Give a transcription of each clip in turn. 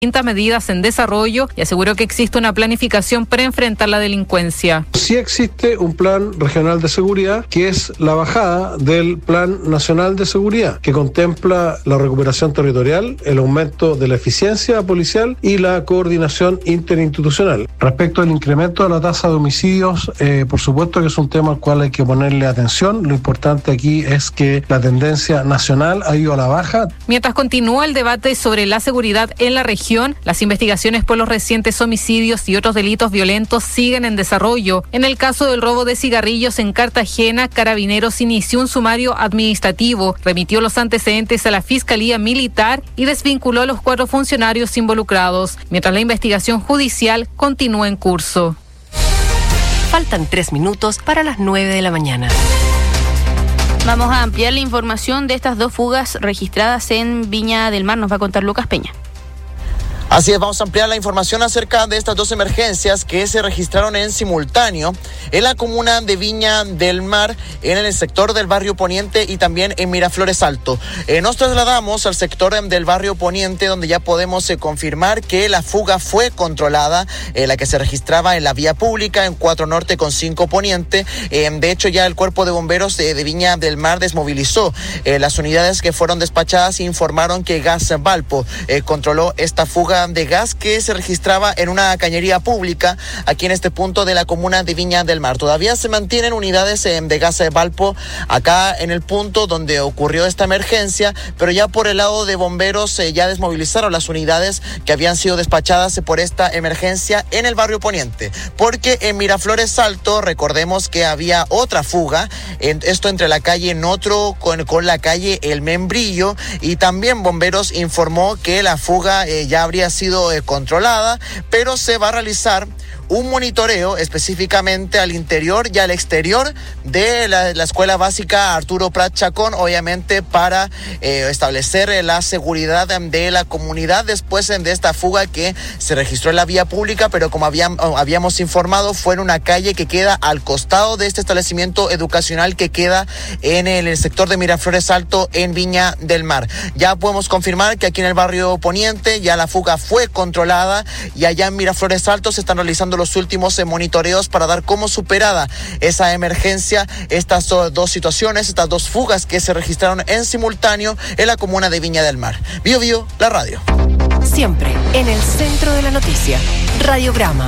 medidas en desarrollo y aseguró que existe una planificación para enfrentar la delincuencia. Sí existe un plan regional de seguridad que es la bajada del Plan Nacional de Seguridad, que contempla la recuperación territorial, el aumento de la eficiencia policial y la coordinación interinstitucional. Respecto al incremento de la tasa de homicidios, por supuesto que es un tema al cual hay que ponerle atención. Lo importante aquí es que la tendencia nacional ha ido a la baja. Mientras continúa el debate sobre la seguridad en la región, las investigaciones por los recientes homicidios y otros delitos violentos siguen en desarrollo. En el caso del robo de cigarrillos en Cartagena, Carabineros inició un sumario administrativo, remitió los antecedentes a la Fiscalía Militar y desvinculó a los 4 funcionarios involucrados, mientras la investigación judicial continúa en curso. Faltan 3 minutos para las 9 de la mañana. Vamos a ampliar la información de estas 2 fugas registradas en Viña del Mar. Nos va a contar Lucas Peña. Así es, vamos a ampliar la información acerca de estas 2 emergencias que se registraron en simultáneo en la comuna de Viña del Mar, en el sector del barrio Poniente y también en Miraflores Alto. Nos trasladamos al sector del barrio Poniente, donde ya podemos confirmar que la fuga fue controlada, la que se registraba en la vía pública en 4 Norte con 5 Poniente. De hecho, ya el cuerpo de bomberos de Viña del Mar desmovilizó las unidades que fueron despachadas e informaron que Gas Valpo controló esta fuga de gas que se registraba en una cañería pública aquí en este punto de la comuna de Viña del Mar. Todavía se mantienen unidades de Gas Valpo acá en el punto donde ocurrió esta emergencia, pero ya por el lado de bomberos ya desmovilizaron las unidades que habían sido despachadas por esta emergencia en el barrio Poniente, porque en Miraflores Alto recordemos que había otra fuga, esto entre la calle Notro con la calle El Membrillo, y también bomberos informó que la fuga ya habría sido controlada, pero se va a realizar un monitoreo específicamente al interior y al exterior de la escuela básica Arturo Prat Chacón, obviamente para establecer la seguridad de la comunidad después de esta fuga que se registró en la vía pública, pero como habíamos informado, fue en una calle que queda al costado de este establecimiento educacional que queda en el sector de Miraflores Alto en Viña del Mar. Ya podemos confirmar que aquí en el barrio Poniente ya la fuga fue controlada y allá en Miraflores Alto se están realizando los últimos monitoreos para dar como superada esa emergencia, estas 2 situaciones, estas 2 fugas que se registraron en simultáneo en la comuna de Viña del Mar. Bio Bio, la radio. Siempre en el centro de la noticia, Radiograma.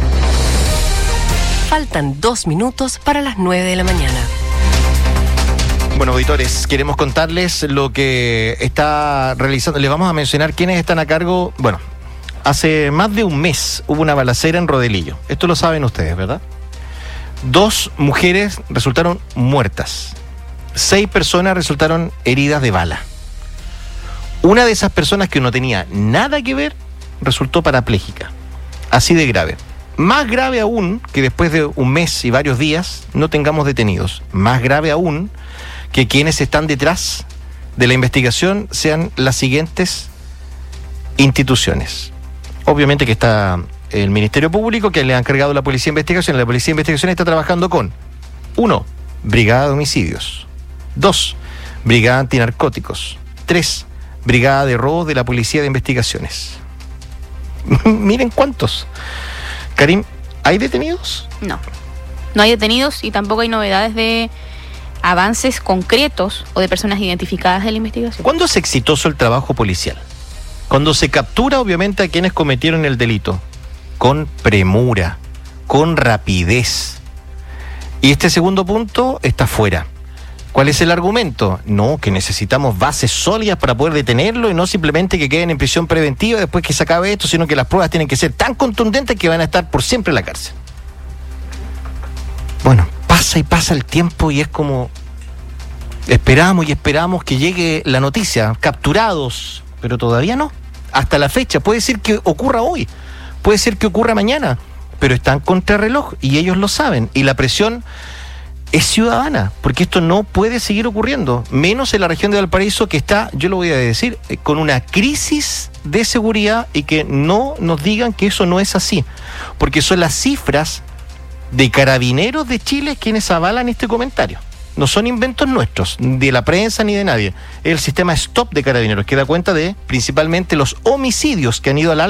Faltan 2 minutos para las 9 de la mañana. Bueno, auditores, queremos contarles lo que está realizando. Les vamos a mencionar quiénes están a cargo. Bueno, hace más de un mes hubo una balacera en Rodelillo. Esto lo saben ustedes, ¿verdad? 2 mujeres resultaron muertas. 6 personas resultaron heridas de bala. Una de esas personas que no tenía nada que ver resultó parapléjica. Así de grave. Más grave aún que después de un mes y varios días no tengamos detenidos. Más grave aún que quienes están detrás de la investigación sean las siguientes instituciones. Obviamente que está el Ministerio Público, que le ha encargado la Policía de Investigación. La Policía de Investigación está trabajando con 1. Brigada de Homicidios. 2. Brigada Antinarcóticos. 3. Brigada de Robos de la Policía de Investigaciones. Miren cuántos. Karim, ¿hay detenidos? No hay detenidos y tampoco hay novedades de avances concretos o de personas identificadas de la investigación. ¿Cuándo es exitoso el trabajo policial? Cuando se captura, obviamente, a quienes cometieron el delito, con premura, con rapidez. Y este segundo punto está fuera. ¿Cuál es el argumento? No, que necesitamos bases sólidas para poder detenerlo y no simplemente que queden en prisión preventiva después que se acabe esto, sino que las pruebas tienen que ser tan contundentes que van a estar por siempre en la cárcel. Bueno, pasa y pasa el tiempo y es como esperamos y esperamos que llegue la noticia, capturados, pero todavía no. Hasta la fecha, puede ser que ocurra hoy, puede ser que ocurra mañana, pero están contra reloj y ellos lo saben, y la presión es ciudadana, porque esto no puede seguir ocurriendo, menos en la región de Valparaíso, que está, yo lo voy a decir, con una crisis de seguridad, y que no nos digan que eso no es así, porque son las cifras de Carabineros de Chile quienes avalan este comentario. no son inventos nuestros, de la prensa ni de nadie. Es el sistema STOP de Carabineros, que da cuenta de principalmente los homicidios que han ido al alza